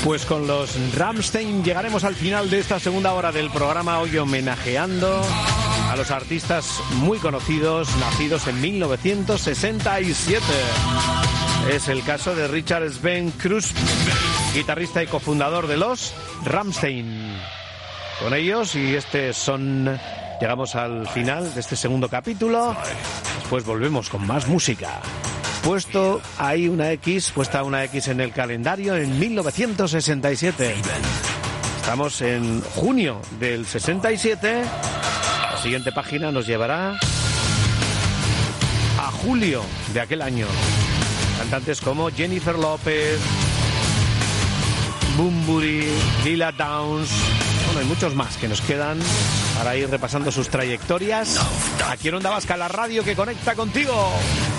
Pues con los Rammstein llegaremos al final de esta segunda hora del programa, hoy homenajeando a los artistas muy conocidos, nacidos en 1967. Es el caso de Richard Sven Kruse, guitarrista y cofundador de los Rammstein. Con ellos y llegamos al final de este segundo capítulo. Después volvemos con más música. Puesta una X en el calendario en 1967. Estamos en junio del 67. La siguiente página nos llevará a julio de aquel año. Cantantes como Jennifer López, Bunbury, Lila Downs, hay muchos más que nos quedan para ir repasando sus trayectorias. Aquí en Onda Vasca, la radio que conecta contigo.